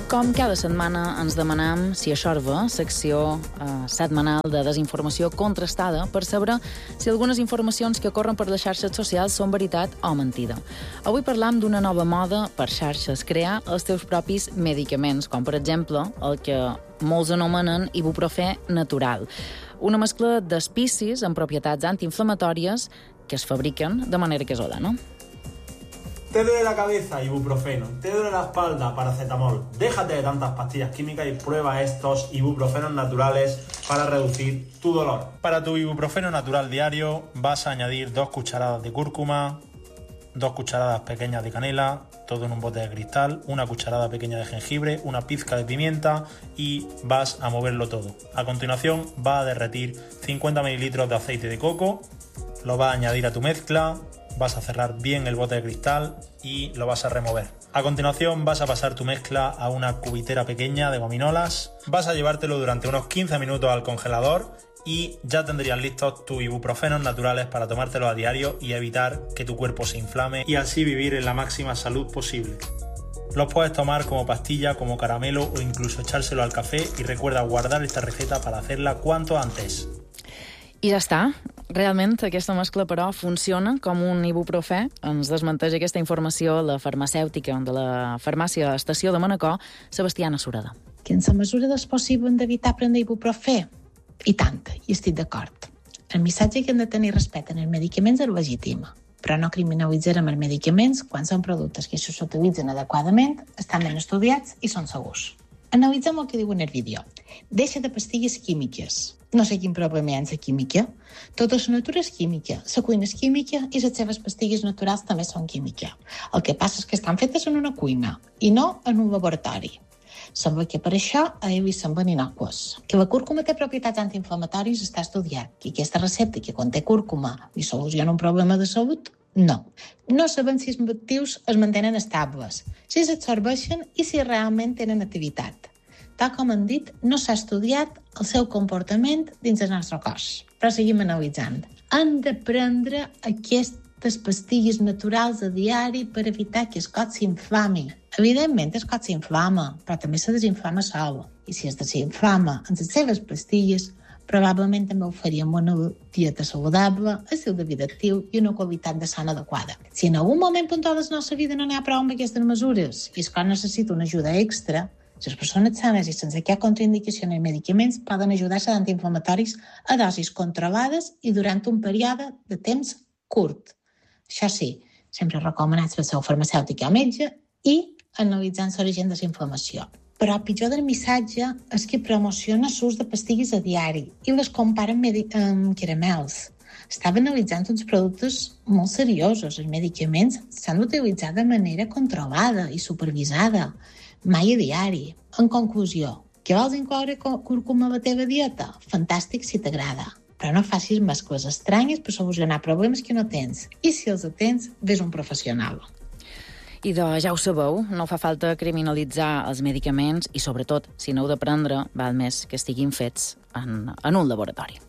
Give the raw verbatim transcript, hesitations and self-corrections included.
Com cada setmana ens demanam si això va, secció eh, setmanal de desinformació contrastada per saber si algunes informacions que corren per les xarxes socials són veritat o mentida. Avui parlam d'una nova moda per xarxes, crear els teus propis medicaments, com per exemple el que molts anomenen ibuprofè natural. Una mescla d'espicis amb propietats antiinflamatòries que es fabriquen de manera casolana. Te duele la cabeza, ibuprofeno. Te duele la espalda, paracetamol. Déjate de tantas pastillas químicas y prueba estos ibuprofenos naturales para reducir tu dolor. Para tu ibuprofeno natural diario vas a añadir dos cucharadas de cúrcuma, dos cucharadas pequeñas de canela, todo en un bote de cristal, una cucharada pequeña de jengibre, una pizca de pimienta y vas a moverlo todo. A continuación vas a derretir cincuenta mililitros de aceite de coco, lo vas a añadir a tu mezcla, vas a cerrar bien el bote de cristal y lo vas a remover. A continuación vas a pasar tu mezcla a una cubitera pequeña de gominolas, vas a llevártelo durante unos quince minutos al congelador y ya tendrías listos tus ibuprofenos naturales para tomártelos a diario y evitar que tu cuerpo se inflame y así vivir en la máxima salud posible. Los puedes tomar como pastilla, como caramelo o incluso echárselo al café y recuerda guardar esta receta para hacerla cuanto antes. I ja està. Realment, aquesta mescla, però, funciona com un ibuprofè. Ens desmenteix aquesta informació la farmacèutica de la farmàcia Estació de Manacor, Sebastiana Sureda. Que en la mesura del possible hem d'evitar prendre ibuprofè. I tant, i estic d'acord. El missatge que hem de tenir respecte en els medicaments és legítim, però no criminalitzarem els medicaments quan són productes que s'utilitzen adequadament, estan ben estudiats i són segurs. Analitzem el que diu en el vídeo. Deixa de pastilles químiques. No sé quin problema hi ha en la química. Tota la natura és química, la cuina és química i les seves pastilles naturals també són química. El que passa és que estan fetes en una cuina i no en un laboratori. Sembla que per això a ell li semblen innòcues. Que la cúrcuma té propietats antiinflamatòries està estudiat, i aquesta recepta que conté cúrcuma li soluciona un problema de salut? No. No sabem si els actius es mantenen estables, si s'absorbeixen i si realment tenen activitat. Tal com hem dit, no s'ha estudiat el seu comportament dins el nostre cos, però seguim analitzant. Hem de prendre aquestes pastilles naturals a diari per evitar que el cos s'inflami. Evidentment, el cos s'inflama, però també se desinflama sol. I si es desinflama amb les seves pastilles, probablement també ho faríem una dieta saludable, estil de vida actiu i una qualitat de son adequada. Si en algun moment puntual de la nostra vida no n'hi ha prou amb aquestes mesures i el cos necessita una ajuda extra, les persones sanes i sense cap contraindicació en els medicaments poden ajudar-se d'antiinflamatoris a dosis controlades i durant un període de temps curt. Això sí, sempre recomanats pel seu farmacèutic o metge i analitzant l'origen de la inflamació. Però el pitjor del missatge és que promociona l'ús de pastilles a diari i les compara amb, medi- amb caramels. Estava analitzant uns productes molt seriosos. Els medicaments s'han d'utilitzar de manera controlada i supervisada, mai a diari. En conclusió, que vols incloure cúrcuma a la teva dieta? Fantàstic si t'agrada. Però no facis mescles estranyes per solucionar problemes que no tens. I si els tens, ves un professional. I de, ja ho sabeu, no fa falta criminalitzar els medicaments i, sobretot, si no heu de prendre, val més que estiguin fets en, en un laboratori.